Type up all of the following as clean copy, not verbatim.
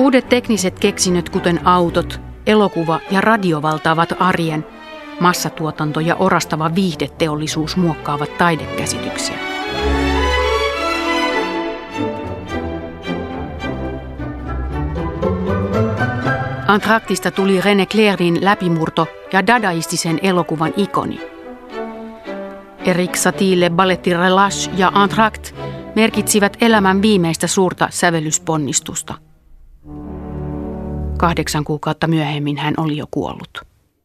Uudet tekniset keksinnöt, kuten autot, elokuva ja radio valtaavat arjen. Massatuotanto ja orastava viihdeteollisuus muokkaavat taidekäsityksiä. Entr'actista tuli René Clairin läpimurto ja dadaistisen elokuvan ikoni. Erik Satille balletti Relâche ja Entr'acte merkitsivät elämän viimeistä suurta sävellysponnistusta. 8 kuukautta myöhemmin hän oli jo kuollut.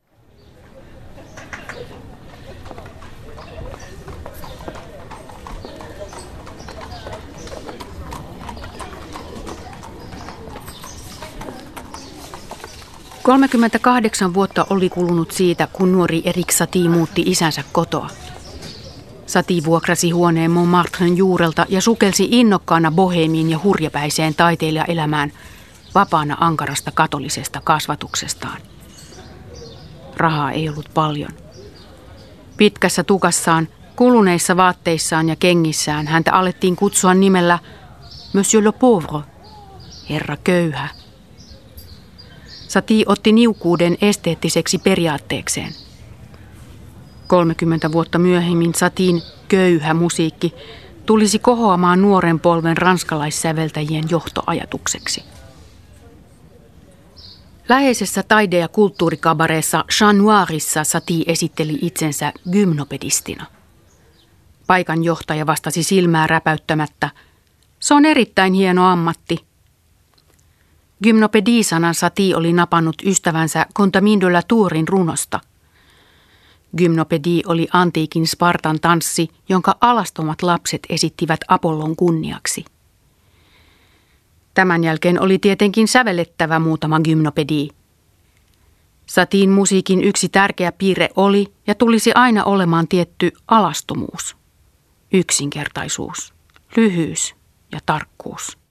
– 38 vuotta oli kulunut siitä, kun nuori Erik Satie muutti isänsä kotoa. Satie vuokrasi huoneen Montmartren juurelta ja sukelsi innokkaana boheemiin ja hurjapäiseen taiteilijaelämään, vapaana ankarasta katolisesta kasvatuksestaan. Rahaa ei ollut paljon. Pitkässä tukassaan, kuluneissa vaatteissaan ja kengissään häntä alettiin kutsua nimellä Monsieur le Pauvre, herra köyhä. Satie otti niukkuuden esteettiseksi periaatteekseen. 30 vuotta myöhemmin Satien köyhä musiikki tulisi kohoamaan nuoren polven ranskalaissäveltäjien johtoajatukseksi. Läheisessä taide- ja kulttuurikabareessa Chat Noirissa Satie esitteli itsensä gymnopedistina. Paikan johtaja vastasi silmää räpäyttämättä: "Se on erittäin hieno ammatti." Gymnopedie-sanan Satie oli napannut ystävänsä Contamine de la Tourin runosta. Gymnopedie oli antiikin Spartan tanssi, jonka alastomat lapset esittivät Apollon kunniaksi. Tämän jälkeen oli tietenkin sävellettävä muutama gymnopedie. Satien musiikin yksi tärkeä piirre oli ja tulisi aina olemaan tietty alastomuus, yksinkertaisuus, lyhyys ja tarkkuus.